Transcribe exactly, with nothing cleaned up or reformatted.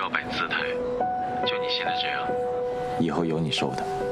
要摆姿态，就你现在这样， 以后有你受的。